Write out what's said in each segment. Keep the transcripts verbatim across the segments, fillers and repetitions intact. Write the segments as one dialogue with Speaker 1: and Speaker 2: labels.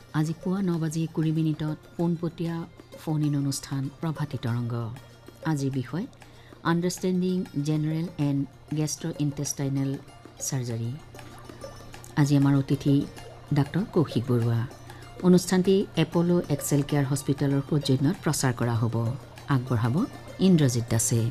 Speaker 1: আজি পুৱা ন বাজি কুৰি মিনিটত পোনপটীয়া ফোন ইন অনুষ্ঠান প্ৰভাতী তৰংগ। আজিৰ বিষয় understanding general and gastro ইণ্টেষ্টাইনেল surgery. আজি আমাৰ অতিথি ডাক্তৰ কৌশিক বৰুৱা। অনুষ্ঠানটি এপলো এক্সেল কেয়াৰ হস্পিটেলৰ সৌজন্যত প্ৰচাৰ কৰা হ'ব। আগবঢ়াব ইন্দ্ৰজিৎ দাসে।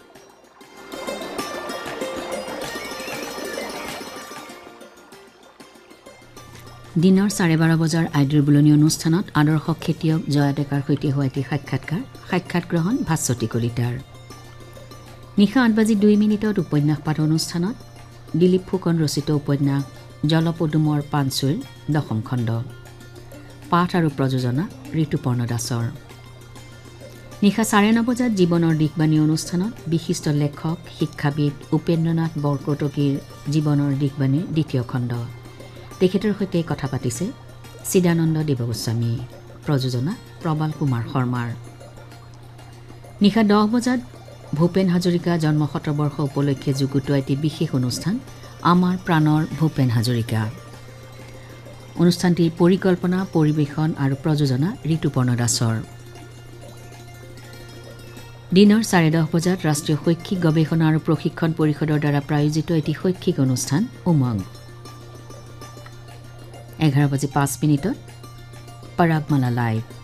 Speaker 1: দিনৰ চাৰে বাৰ বজাৰ আইডিৰ বুলনি অনুষ্ঠানত আদৰ্শ খেতিয়ক জয়া ডেকাৰ সৈতে হোৱা এটি সাক্ষাৎকাৰ সাক্ষাৎ গ্ৰহণ ভাস্বতী কলিতাৰ। নিশা আঠ বাজি দুই মিনিটত উপন্যাস পাঠ অনুষ্ঠানত দিলীপ ফুকন ৰচিত উপন্যাস জলপদুমৰ পাঞ্চুৰ দশম খণ্ড। পাঠ আৰু প্ৰযোজনা ঋতুপৰ্ণ দাসৰ। নিশা চাৰে ন বজাত জীৱনৰ দিশবাণী অনুষ্ঠানত বিশিষ্ট লেখক শিক্ষাবিদ উপেন্দ্ৰনাথ বৰকটকীৰ জীৱনৰ দিশবাণীৰ দ্বিতীয় খণ্ড। তেখেতৰ সৈতে কথা পাতিছে চিদানন্দ দেৱগোস্বামী। প্ৰযোজনা প্ৰবাল কুমাৰ শৰ্মাৰ। নিশা দহ বজাত ভূপেন হাজৰিকা জন্ম শতবৰ্ষ উপলক্ষে যুগুতোৱা এটি বিশেষ অনুষ্ঠান আমাৰ প্ৰাণৰ ভূপেন হাজৰিকা। অনুষ্ঠানটিৰ পৰিকল্পনা পৰিৱেশন আৰু প্ৰযোজনা ঋতুপৰ্ণ দাসৰ। দিনৰ চাৰে দহ বজাত ৰাষ্ট্ৰীয় শৈক্ষিক গৱেষণা আৰু প্ৰশিক্ষণ পৰিষদৰ দ্বাৰা প্ৰায়োজিত এটি শৈক্ষিক অনুষ্ঠান উমং। এঘাৰ বাজি পাঁচ মিনিটত পৰাগমালা লাইভ।